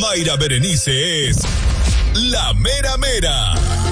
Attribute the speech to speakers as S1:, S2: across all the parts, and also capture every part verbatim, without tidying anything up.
S1: Mayra Berenice es la mera mera.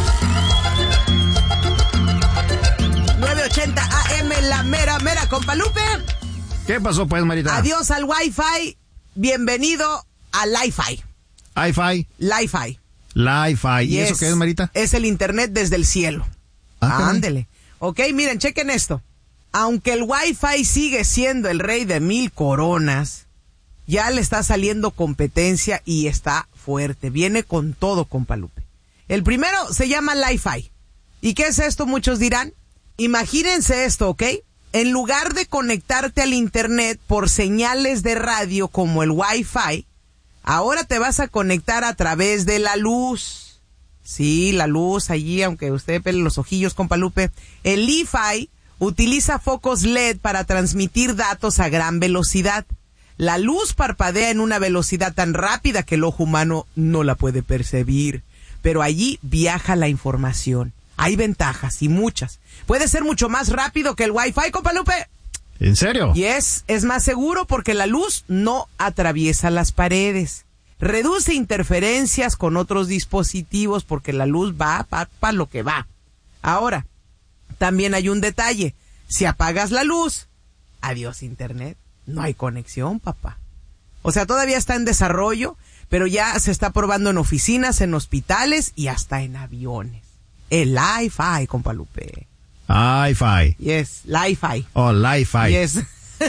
S2: nueve ochenta A M, la mera mera, compa Lupe.
S3: ¿Qué pasó pues, Marita?
S2: Adiós al Wi-Fi, bienvenido al Li-Fi.
S3: Hi-Fi.
S2: Li-Fi.
S3: Li-Fi. ¿Y
S2: Yes.
S3: eso qué es, Marita?
S2: Es el internet desde el cielo.
S3: Ah,
S2: Ándele. Ok, miren, chequen esto. Aunque el Wi-Fi sigue siendo el rey de mil coronas, ya le está saliendo competencia y está fuerte. Viene con todo, compa Lupe. El primero se llama Li-Fi. ¿Y qué es esto? Muchos dirán. Imagínense esto, ¿ok? En lugar de conectarte al internet por señales de radio como el Wi-Fi, ahora te vas a conectar a través de la luz. Sí, la luz allí, aunque usted pele los ojillos, compa Lupe. El Li-Fi utiliza focos L E D para transmitir datos a gran velocidad. La luz parpadea en una velocidad tan rápida que el ojo humano no la puede percibir. Pero allí viaja la información. Hay ventajas y muchas. Puede ser mucho más rápido que el Wi-Fi, compa Lupe.
S3: ¿En serio?
S2: Y es, es más seguro porque la luz no atraviesa las paredes. Reduce interferencias con otros dispositivos porque la luz va para pa lo que va. Ahora, también hay un detalle. Si apagas la luz, adiós internet. No hay conexión, papá. O sea, todavía está en desarrollo, pero ya se está probando en oficinas, en hospitales y hasta en aviones. El Li-Fi, compa Lupe.
S3: Hi-Fi.
S2: Yes, Li-Fi.
S3: Oh, Li-Fi.
S2: Yes.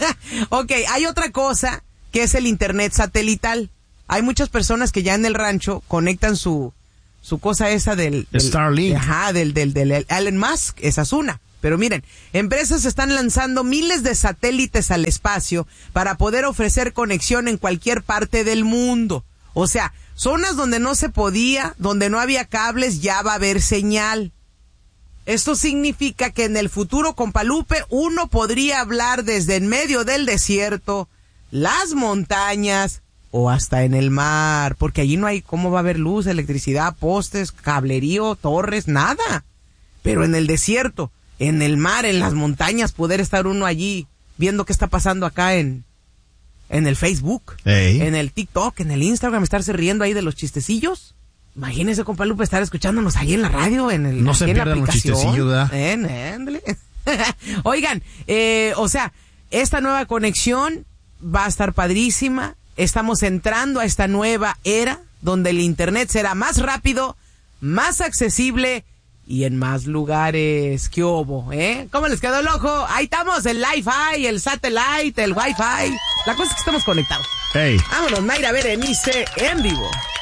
S2: Ok, hay otra cosa que es el internet satelital. Hay muchas personas que ya en el rancho conectan su su cosa esa del, del
S3: Starlink.
S2: Ajá, del, del, del Elon Musk, esa es una. Pero miren, empresas están lanzando miles de satélites al espacio para poder ofrecer conexión en cualquier parte del mundo. O sea, zonas donde no se podía, donde no había cables, ya va a haber señal. Esto significa que en el futuro, compa Lupe, uno podría hablar desde en medio del desierto, las montañas o hasta en el mar, porque allí no hay cómo va a haber luz, electricidad, postes, cablerío, torres, nada. Pero en el desierto, en el mar, en las montañas, poder estar uno allí viendo qué está pasando acá en, en el Facebook,
S3: Ey.
S2: en el TikTok, en el Instagram, estarse riendo ahí de los chistecillos. Imagínese, compa Lupe, estar escuchándonos ahí en la radio, en el
S3: No se
S2: aquí en la
S3: pierdan los
S2: aplicación.
S3: chistecillos, ¿verdad?
S2: Eh, ándale. Oigan, eh, o sea, esta nueva conexión va a estar padrísima. Estamos entrando a esta nueva era donde el internet será más rápido, más accesible y en más lugares. ¿Qué hubo, eh? ¿Cómo les quedó el ojo? Ahí estamos, el Li-Fi, el Satellite, el Wi-Fi. La cosa es que estamos conectados.
S3: Hey.
S2: Vámonos, Mayra Berenice en vivo.